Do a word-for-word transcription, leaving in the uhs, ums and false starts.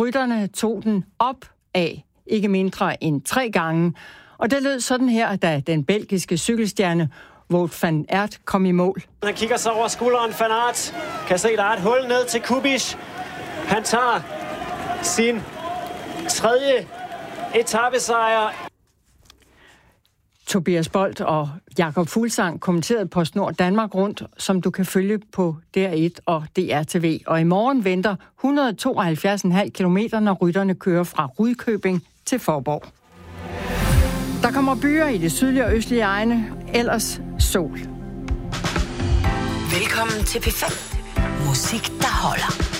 rytterne tog den op af ikke mindre end tre gange. Og det lød sådan her, da den belgiske cykelstjerne Wout van Aert kom i mål. Han kigger så over skulderen. Van Aert kan se, der er et hul ned til Kubiš. Han tager sin tredje etapesejr. Tobias Bolt og Jakob Fuglsang kommenterede PostNord Danmark rundt, som du kan følge på D R et og D R T V. Og i morgen venter et hundrede og tooghalvfjerds komma fem kilometer, når rytterne kører fra Rudkøbing til Faaborg. Der kommer byer i det sydlige og østlige egne, ellers sol. Velkommen til P fem. Musik, der holder.